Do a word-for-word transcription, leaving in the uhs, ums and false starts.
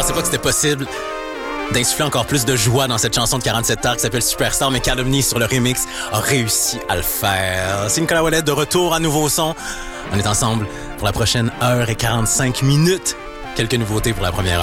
pensais pas que c'était possible d'insuffler encore plus de joie dans cette chanson de quarante-sept heures qui s'appelle Superstar, mais Calumny sur le remix a réussi à le faire. C'est Nicolas Ouellet de retour à Nouveau Son. On est ensemble pour la prochaine heure et quarante-cinq minutes. Quelques nouveautés pour la première heure.